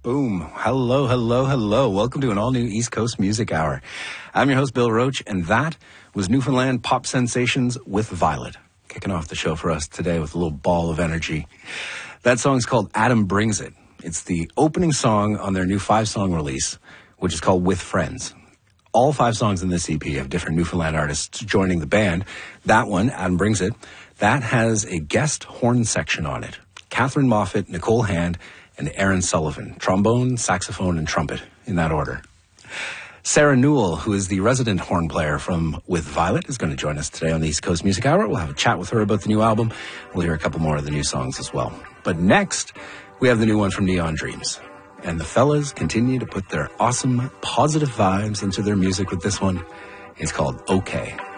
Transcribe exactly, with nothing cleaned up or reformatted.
Boom. Hello, hello, hello. Welcome to an all-new East Coast Music Hour. I'm your host, Bill Roach, and that was Newfoundland pop sensations with Violet. Kicking off the show for us today with a little ball of energy. That song's called Adam Brings It. It's the opening song on their new five-song release, which is called With Friends. All five songs in this E P have different Newfoundland artists joining the band. That one, Adam Brings It, that has a guest horn section on it. Catherine Moffat, Nicole Hand, and Aaron Sullivan, trombone, saxophone, and trumpet, in that order. Sarah Newell, who is the resident horn player from With Violet, is going to join us today on the East Coast Music Hour. We'll have a chat with her about the new album. We'll hear a couple more of the new songs as well. But next, we have the new one from Neon Dreams. And the fellas continue to put their awesome, positive vibes into their music with this one. It's called Okay.